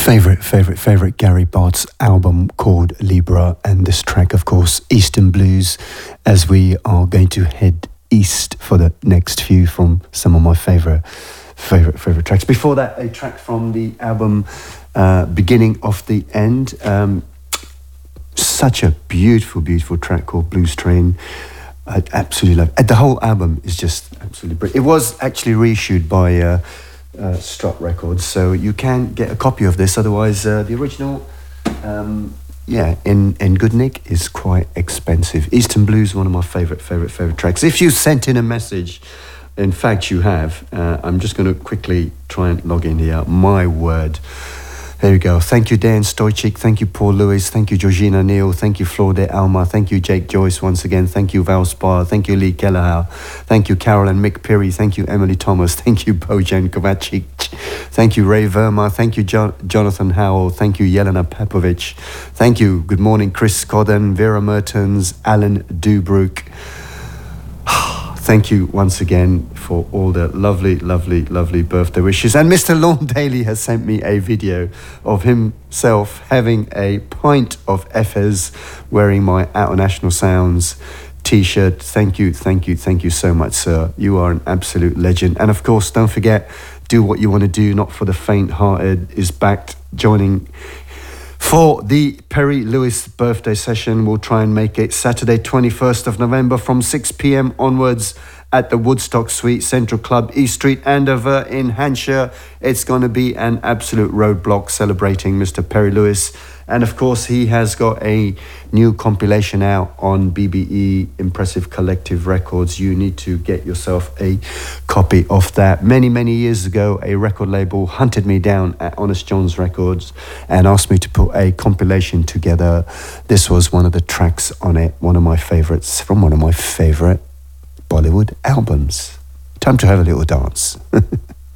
Favorite Gary Bart's album called Libra, and this track, of course, Eastern Blues, as we are going to head east for the next few from some of my favorite tracks. Before that, a track from the album Beginning of the End. Such a beautiful track called Blues Train. I absolutely love it. The whole album is just absolutely brilliant. It was actually reissued by Strut Records, so you can get a copy of this. Otherwise, the original, in good nick, is quite expensive. Eastern Blues, one of my favorite tracks. If you sent in a message, in fact you have, I'm just going to quickly try and log in here. My word. There we go. Thank you, Dan Stoichik. Thank you, Paul Lewis. Thank you, Georgina Neal. Thank you, Flor de Alma. Thank you, Jake Joyce, once again. Thank you, Val Spar. Thank you, Lee Kelleher. Thank you, Carol and Mick Perry. Thank you, Emily Thomas. Thank you, Bojan Kovacic. Thank you, Ray Verma. Thank you, Jonathan Howell. Thank you, Jelena Pepovic. Thank you. Good morning, Chris Codden, Vera Mertens, Alan Dubrook. Thank you once again for all the lovely birthday wishes. And Mr. Lorne Daly has sent me a video of himself having a pint of Efes, wearing my Out of National Sounds t-shirt. Thank you so much, sir. You are an absolute legend. And of course, don't forget, Do What You Want to Do, Not For The Faint-Hearted is backed, joining for the Perry Lewis birthday session. We'll try and make it Saturday 21st of November from 6 p.m. onwards at the Woodstock Suite, Central Club, East Street, Andover in Hampshire. It's going to be an absolute roadblock celebrating Mr. Perry Lewis. And of course, he has got a new compilation out on BBE Impressive Collective Records. You need to get yourself a copy of that. Many years ago, a record label hunted me down at Honest John's Records and asked me to put a compilation together. This was one of the tracks on it, one of my favorites from one of my favorite Bollywood albums. Time to have a little dance.